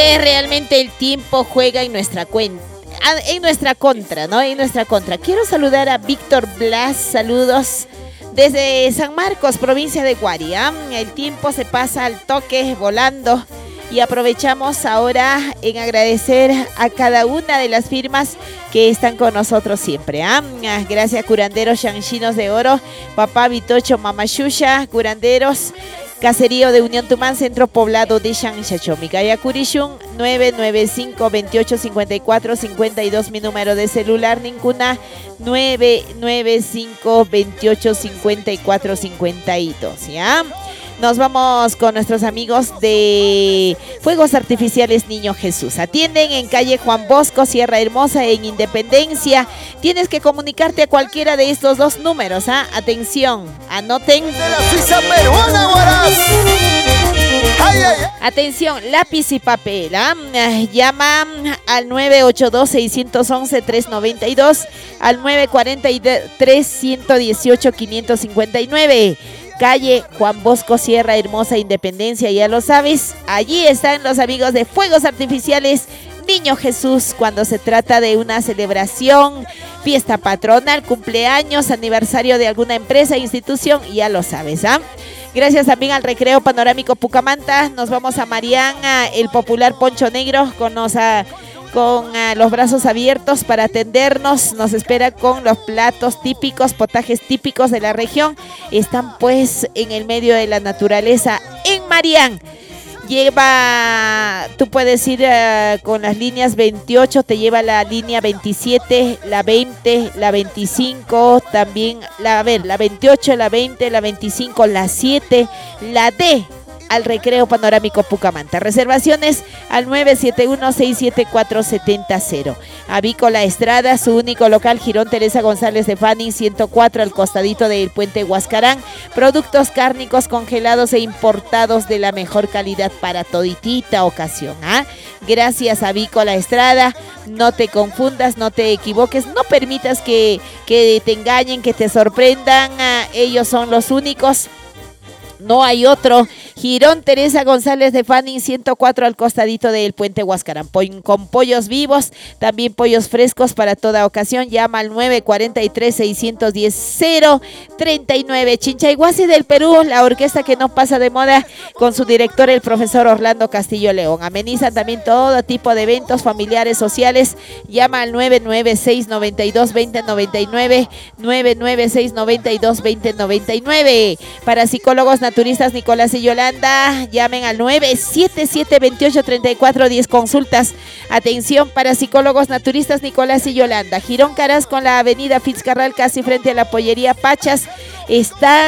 realmente el tiempo juega en nuestra cuenta. En nuestra contra, ¿no? En nuestra contra. Quiero saludar a Víctor Blas, saludos desde San Marcos, provincia de Guariam. El tiempo se pasa al toque, volando. Y aprovechamos ahora en agradecer a cada una de las firmas que están con nosotros siempre. Gracias, curanderos Chanchinos de Oro, Papá Vitocho Mamashusha, curanderos Caserío de Unión Tumán, Centro Poblado de Shanchachomi. Ayakurishun 995-2854-52, mi número de celular, Nincuna 995-2854-52, ¿ya? Nos vamos con nuestros amigos de Fuegos Artificiales Niño Jesús. Atienden en calle Juan Bosco, Sierra Hermosa, en Independencia. Tienes que comunicarte a cualquiera de estos dos números. Atención, anoten. De la Suiza peruana, Huaraz. Ay, ay, ay. Atención, lápiz y papel. Llama al 982-611-392, al 943-118-559. Calle Juan Bosco, Sierra Hermosa, Independencia, ya lo sabes. Allí están los amigos de Fuegos Artificiales Niño Jesús cuando se trata de una celebración, fiesta patronal, cumpleaños, aniversario de alguna empresa, institución, ya lo sabes, Gracias también al Recreo Panorámico Pucamanta. Nos vamos a Mariana, el popular Poncho Negro, con los brazos abiertos para atendernos. Nos espera con los platos típicos, potajes típicos de la región. Están pues en el medio de la naturaleza en Marián. Tú puedes ir con las líneas 28, te lleva la línea 27, la 20, la 25, también la 28, la 20, la 25, la 7, la D. Al Recreo Panorámico Pucamanta. Reservaciones al 971-674-700. Avícola Estrada, su único local, Girón Teresa González de Fanning 104, al costadito del puente Huascarán. Productos cárnicos congelados e importados de la mejor calidad para toditita ocasión. Gracias, Avícola Estrada. No te confundas, no te equivoques, no permitas que te engañen, que te sorprendan. Ellos son los únicos. No hay otro. Girón Teresa González de Fanning 104, al costadito del puente Huascarán. Con pollos vivos, también pollos frescos para toda ocasión. Llama al 943-610-039. Chinchayhuasi del Perú, la orquesta que no pasa de moda, con su director, el profesor Orlando Castillo León. Amenizan también todo tipo de eventos familiares, sociales. Llama al 996-92-2099, 996-92-2099. Para psicólogos naturistas Nicolás y Yolanda, llamen al 977-28-34-10. Consultas. Atención para psicólogos naturistas Nicolás y Yolanda. Girón Caras con la avenida Fitzcarral, casi frente a la pollería Pachas. Está